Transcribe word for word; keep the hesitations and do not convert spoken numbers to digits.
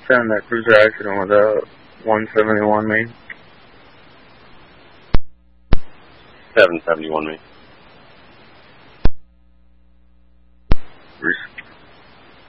ten, that cruiser accident with a one seventy-one main. seven seventy-one main. Receive.